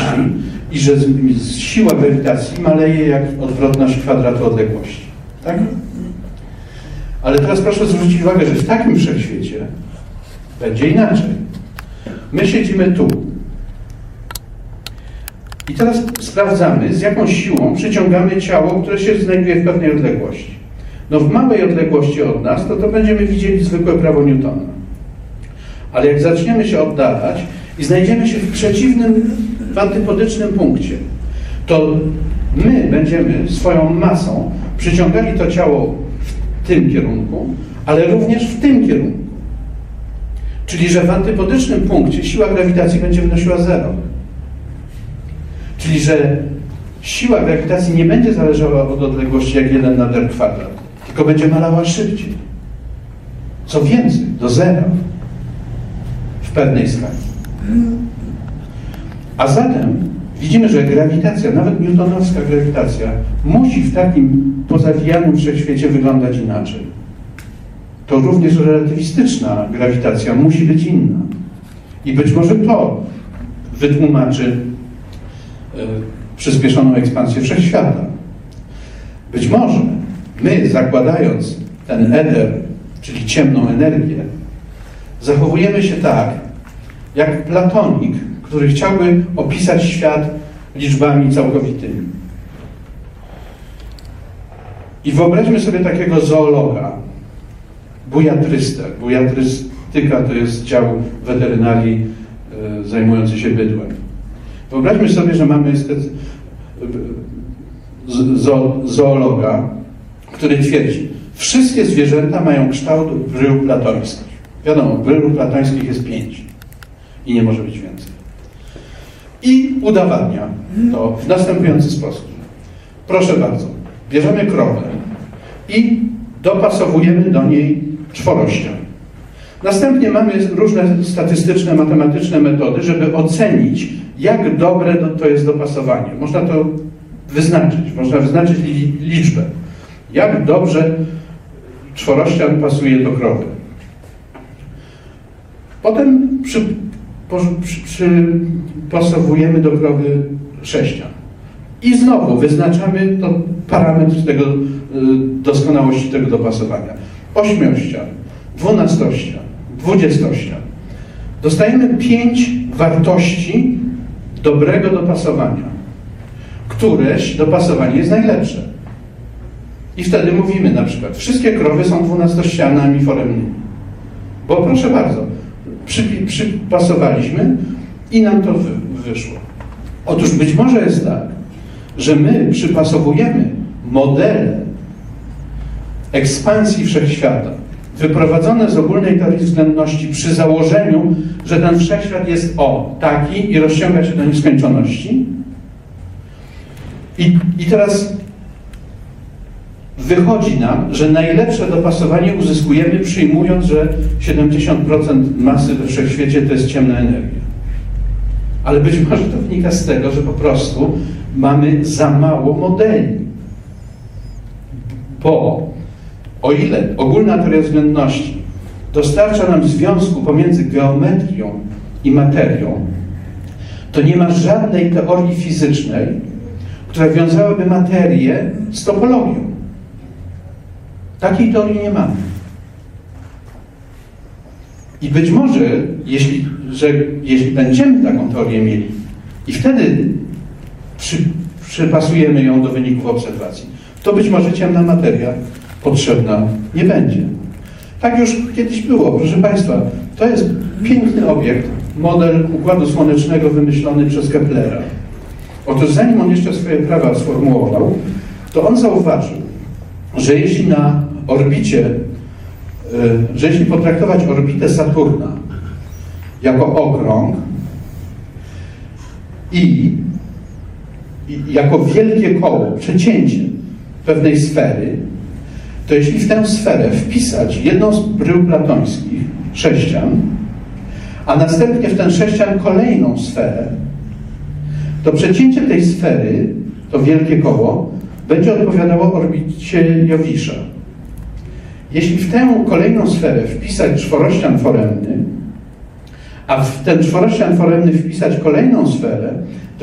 i że siła grawitacji maleje jak odwrotność kwadratu odległości. Tak? Ale teraz proszę zwrócić uwagę, że w takim wszechświecie będzie inaczej. My siedzimy tu. I teraz sprawdzamy, z jaką siłą przyciągamy ciało, które się znajduje w pewnej odległości. No w małej odległości od nas, to będziemy widzieli zwykłe prawo Newtona. Ale jak zaczniemy się oddalać i znajdziemy się w przeciwnym, w antypodycznym punkcie, to my będziemy swoją masą przyciągali to ciało w tym kierunku, ale również w tym kierunku. Czyli, że w antypodycznym punkcie siła grawitacji będzie wynosiła 0. Czyli, że siła grawitacji nie będzie zależała od odległości jak 1 na d kwadrat, tylko będzie malała szybciej. Co więcej, do 0 w pewnej skali. A zatem widzimy, że grawitacja, nawet newtonowska grawitacja, musi w takim pozawijanym wszechświecie wyglądać inaczej. To również relatywistyczna grawitacja musi być inna. I być może to wytłumaczy przyspieszoną ekspansję wszechświata. Być może my, zakładając ten eter, czyli ciemną energię, zachowujemy się tak, jak platonik, który chciałby opisać świat liczbami całkowitymi. I wyobraźmy sobie takiego zoologa, bujatrystę. Bujatrystyka to jest dział weterynarii zajmujący się bydłem. Wyobraźmy sobie, że mamy zoologa, który twierdzi, wszystkie zwierzęta mają kształt brył platońskich. Wiadomo, brył platońskich jest 5 i nie może być więcej. I udowadnia to w następujący sposób. Proszę bardzo, bierzemy krowę i dopasowujemy do niej czworościan. Następnie mamy różne statystyczne, matematyczne metody, żeby ocenić, jak dobre to jest dopasowanie. Można to wyznaczyć, można wyznaczyć liczbę. Jak dobrze czworościan pasuje do krowy. Potem przypasowujemy do krowy sześcian. I znowu wyznaczamy to parametr tego, doskonałości tego dopasowania. Ośmiościan, dwunastościan, dwudziestościan. Dostajemy 5 wartości dobrego dopasowania, któreś dopasowanie jest najlepsze. I wtedy mówimy na przykład, wszystkie krowy są dwunastościanami foremnymi. Bo proszę bardzo, przypasowaliśmy i nam to wyszło. Otóż być może jest tak, że my przypasowujemy modele ekspansji wszechświata wyprowadzone z ogólnej teorii względności przy założeniu, że ten wszechświat jest taki i rozciąga się do nieskończoności. I teraz wychodzi nam, że najlepsze dopasowanie uzyskujemy, przyjmując, że 70% masy we wszechświecie to jest ciemna energia. Ale być może to wynika z tego, że po prostu mamy za mało modeli. Bo o ile ogólna teoria względności dostarcza nam związku pomiędzy geometrią i materią, to nie ma żadnej teorii fizycznej, która wiązałaby materię z topologią. Takiej teorii nie mamy. I być może, jeśli będziemy taką teorię mieli i wtedy przypasujemy ją do wyników obserwacji, to być może ciemna materia potrzebna nie będzie. Tak już kiedyś było, proszę Państwa. To jest piękny obiekt, model Układu Słonecznego wymyślony przez Keplera. Otóż zanim on jeszcze swoje prawa sformułował, to on zauważył, że jeśli na orbicie, że jeśli potraktować orbitę Saturna jako okrąg i jako wielkie koło, przecięcie pewnej sfery, to jeśli w tę sferę wpisać jedną z brył platońskich, sześcian, a następnie w ten sześcian kolejną sferę, to przecięcie tej sfery, to wielkie koło, będzie odpowiadało orbicie Jowisza. Jeśli w tę kolejną sferę wpisać czworościan foremny, a w ten czworościan foremny wpisać kolejną sferę,